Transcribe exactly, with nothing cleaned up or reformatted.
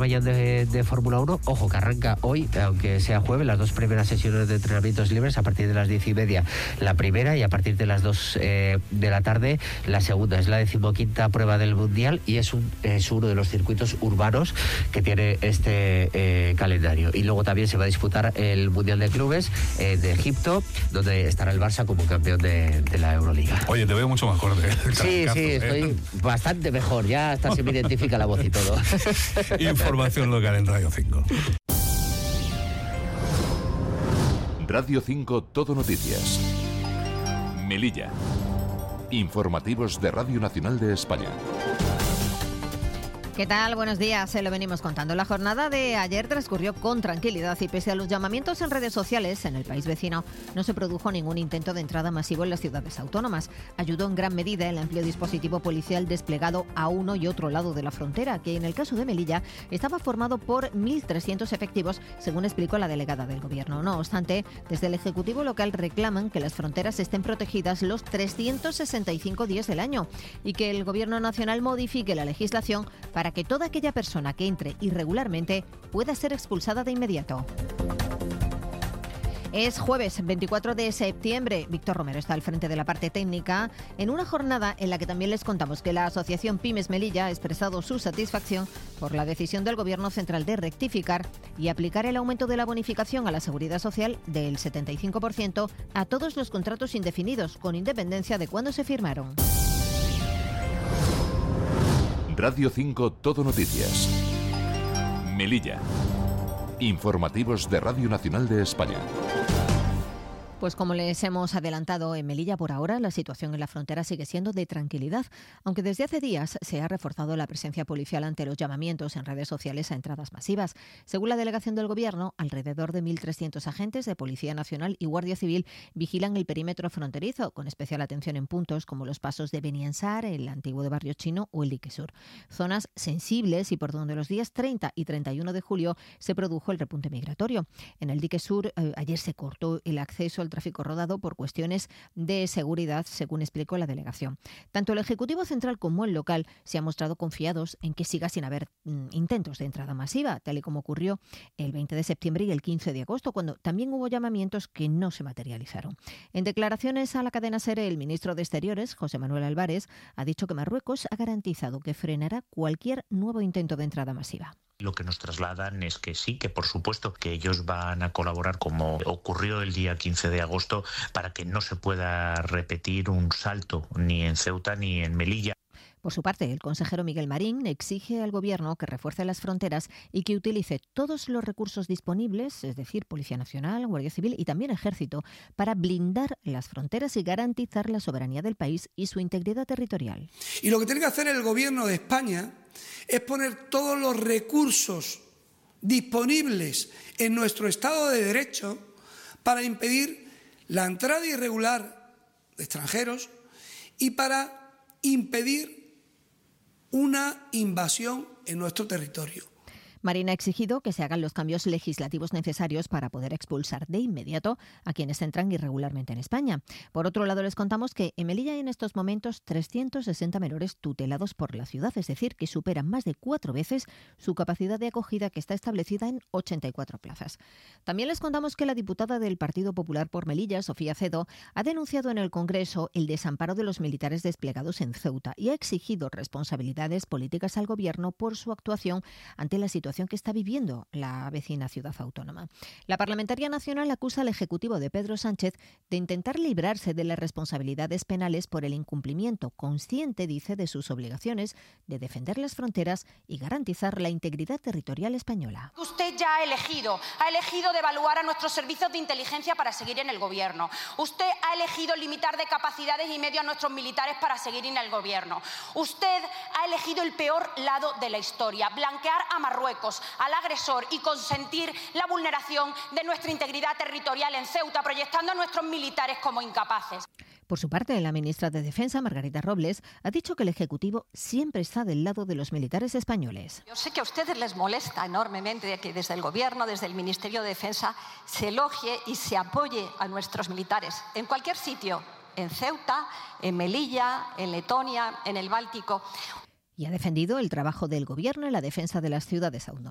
Azerbaiyán de, de Fórmula uno. Ojo, que arranca hoy, aunque sea jueves, las dos primeras sesiones de entrenamientos libres a partir de las diez y media la primera y a partir de las dos eh, de la tarde la segunda. Es la decimoquinta prueba del Mundial y es, un, es uno de los circuitos urbanos que tiene este eh, calendario. Y luego también se va a disputar el Mundial de Clubes eh, de Egipto, donde estará el Barça como campeón de, de la Euroliga. Oye, te veo mucho mejor. De, sí, caso, sí, ¿eh? estoy bastante mejor. Ya hasta se me identifica la voz y todo. Información local en Radio cinco. Radio cinco Todo Noticias. Melilla. Informativos de Radio Nacional de España. ¿Qué tal? Buenos días. Se lo venimos contando. La jornada de ayer transcurrió con tranquilidad y pese a los llamamientos en redes sociales en el país vecino, no se produjo ningún intento de entrada masivo en las ciudades autónomas. Ayudó en gran medida el amplio dispositivo policial desplegado a uno y otro lado de la frontera, que en el caso de Melilla estaba formado por mil trescientos efectivos, según explicó la delegada del Gobierno. No obstante, desde el Ejecutivo local reclaman que las fronteras estén protegidas los trescientos sesenta y cinco días del año y que el Gobierno nacional modifique la legislación para para que toda aquella persona que entre irregularmente pueda ser expulsada de inmediato. Es jueves veinticuatro de septiembre. Víctor Romero está al frente de la parte técnica en una jornada en la que también les contamos que la Asociación Pymes Melilla ha expresado su satisfacción por la decisión del Gobierno central de rectificar y aplicar el aumento de la bonificación a la Seguridad Social del setenta y cinco por ciento a todos los contratos indefinidos, con independencia de cuándo se firmaron. Radio cinco Todo Noticias. Melilla. Informativos de Radio Nacional de España. Pues como les hemos adelantado, en Melilla por ahora la situación en la frontera sigue siendo de tranquilidad, aunque desde hace días se ha reforzado la presencia policial ante los llamamientos en redes sociales a entradas masivas. Según la delegación del Gobierno, alrededor de mil trescientos agentes de Policía Nacional y Guardia Civil vigilan el perímetro fronterizo, con especial atención en puntos como los pasos de Beniansar, el antiguo de Barrio Chino o el Dique Sur. Zonas sensibles y por donde los días treinta y treinta y uno de julio se produjo el repunte migratorio. En el Dique Sur eh, ayer se cortó el acceso al tráfico rodado por cuestiones de seguridad, según explicó la delegación. Tanto el Ejecutivo Central como el local se han mostrado confiados en que siga sin haber mm, intentos de entrada masiva, tal y como ocurrió el veinte de septiembre y el quince de agosto, cuando también hubo llamamientos que no se materializaron. En declaraciones a la cadena SER, el ministro de Exteriores, José Manuel Álvarez, ha dicho que Marruecos ha garantizado que frenará cualquier nuevo intento de entrada masiva. Lo que nos trasladan es que sí, que por supuesto que ellos van a colaborar como ocurrió el día quince de agosto para que no se pueda repetir un salto ni en Ceuta ni en Melilla. Por su parte, el consejero Miguel Marín exige al Gobierno que refuerce las fronteras y que utilice todos los recursos disponibles, es decir, Policía Nacional, Guardia Civil y también Ejército, para blindar las fronteras y garantizar la soberanía del país y su integridad territorial. Y lo que tiene que hacer el Gobierno de España es poner todos los recursos disponibles en nuestro Estado de Derecho para impedir la entrada irregular de extranjeros y para impedir una invasión en nuestro territorio. Marín ha exigido que se hagan los cambios legislativos necesarios para poder expulsar de inmediato a quienes entran irregularmente en España. Por otro lado, les contamos que en Melilla hay en estos momentos trescientos sesenta menores tutelados por la ciudad, es decir, que superan más de cuatro veces su capacidad de acogida, que está establecida en ochenta y cuatro plazas. También les contamos que la diputada del Partido Popular por Melilla, Sofía Cedo, ha denunciado en el Congreso el desamparo de los militares desplegados en Ceuta y ha exigido responsabilidades políticas al Gobierno por su actuación ante la situación que está viviendo la vecina ciudad autónoma. La parlamentaria nacional acusa al Ejecutivo de Pedro Sánchez de intentar librarse de las responsabilidades penales por el incumplimiento consciente, dice, de sus obligaciones de defender las fronteras y garantizar la integridad territorial española. Usted ya ha elegido, ha elegido devaluar a nuestros servicios de inteligencia para seguir en el Gobierno. Usted ha elegido limitar de capacidades y medios a nuestros militares para seguir en el Gobierno. Usted ha elegido el peor lado de la historia, blanquear a Marruecos, al agresor y consentir la vulneración de nuestra integridad territorial en Ceuta, proyectando a nuestros militares como incapaces. Por su parte, la ministra de Defensa, Margarita Robles, ha dicho que el Ejecutivo siempre está del lado de los militares españoles. Yo sé que a ustedes les molesta enormemente que desde el Gobierno, desde el Ministerio de Defensa, se elogie y se apoye a nuestros militares en cualquier sitio, en Ceuta, en Melilla, en Letonia, en el Báltico. Y ha defendido el trabajo del Gobierno en la defensa de las ciudades autónomas.